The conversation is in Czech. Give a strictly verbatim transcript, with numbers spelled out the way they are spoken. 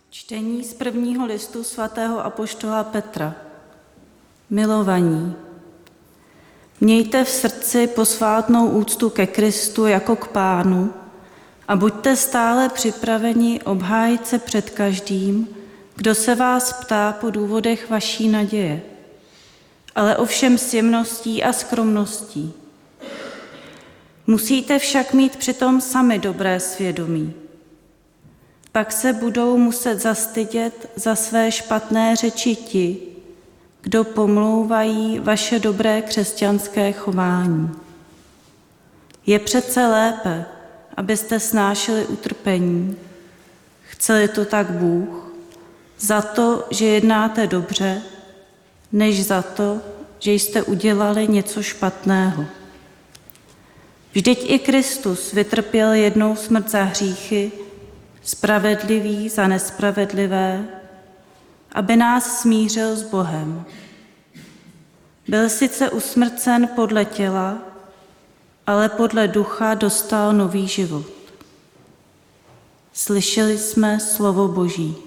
Čtení z prvního listu svatého apoštola Petra. Milovaní, mějte v srdci posvátnou úctu ke Kristu jako k Pánu a buďte stále připraveni obhájit se před každým, kdo se vás ptá po důvodech vaší naděje, ale ovšem s jemností a skromností. Musíte však mít přitom sami dobré svědomí. Pak se budou muset zastydět za své špatné řeči ti, kdo pomlouvají vaše dobré křesťanské chování. Je přece lépe, abyste snášeli utrpení, chce-li to tak Bůh, za to, že jednáte dobře, než za to, že jste udělali něco špatného. Vždyť i Kristus vytrpěl jednou smrt za hříchy, spravedlivý za nespravedlivé, aby nás smířil s Bohem. Byl sice usmrcen podle těla, ale podle ducha dostal nový život. Slyšeli jsme slovo Boží.